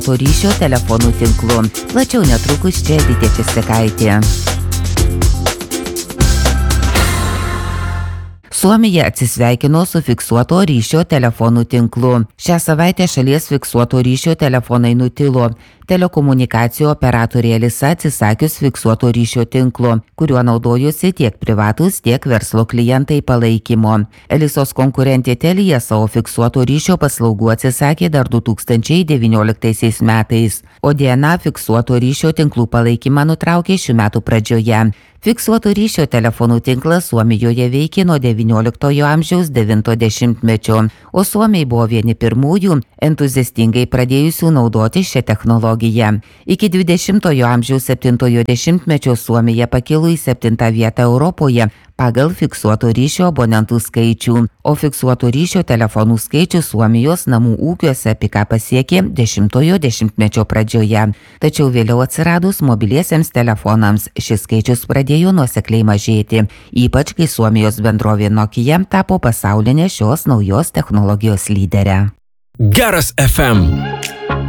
ryšio telefonų tinklu. Plačiau netrukus čia Editė Česikaitė. Suomija atsisveikino su fiksuoto ryšio telefonų tinklu. Šią savaitę šalies fiksuoto ryšio telefonai nutilo. Telekomunikacijų operatorė Elisa atsisakius fiksuoto ryšio tinklo, kuriuo naudojusi tiek privatus, tiek verslo klientai palaikymo. Elisos konkurentė Telia savo fiksuoto ryšio paslaugų atsisakė dar 2019 metais, o DNA fiksuoto ryšio tinklų palaikymą nutraukė šių metų pradžioje. Fiksuoto ryšio telefonų tinklas Suomijoje veikė nuo XIX amžiaus 90-mečio, o suomiai buvo vieni pirmųjų entuziastingai pradėjusių naudoti šią technologiją. Iki 20-ojo amžiaus 70-mečio Suomija pakilo į 7 vietą Europoje pagal fiksuoto ryšio abonentų skaičių, o fiksuoto ryšio telefonų skaičius Suomijos namų ūkiuose piką pasiekė 10-ojo dešimtmečio pradžioje. Tačiau vėliau atsiradus mobiliesiems telefonams šis skaičius pradėjo nuosekliai mažėti, ypač kai Suomijos bendrovė Nokia tapo pasaulinė šios naujos technologijos lyderė. Geras FM.